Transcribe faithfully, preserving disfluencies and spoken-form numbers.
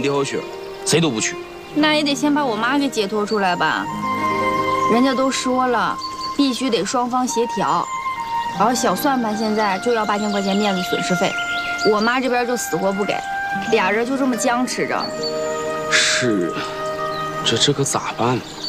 的好学，谁都不去。 那也得先把我妈给解脱出来吧。人家都说了，必须得双方协调。然后小算盘现在就要八千块钱面子损失费，我妈这边就死活不给，俩人就这么僵持着。 是，这这可咋办？